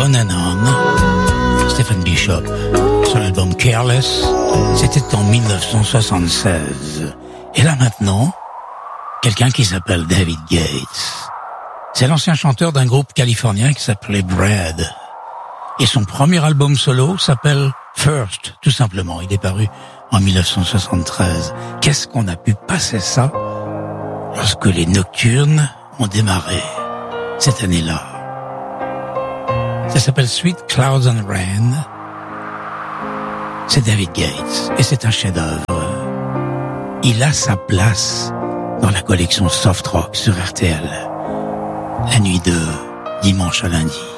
On and On, Stephen Bishop, sur l'album Careless, c'était en 1976. Et là maintenant, quelqu'un qui s'appelle David Gates. C'est l'ancien chanteur d'un groupe californien qui s'appelait Brad. Et son premier album solo s'appelle First, tout simplement. Il est paru en 1973. Qu'est-ce qu'on a pu passer ça lorsque les Nocturnes ont démarré cette année-là? Ça s'appelle Sweet Clouds and Rain. C'est David Gates et c'est un chef-d'œuvre. Il a sa place dans la collection Soft Rock sur RTL. La nuit de dimanche à lundi.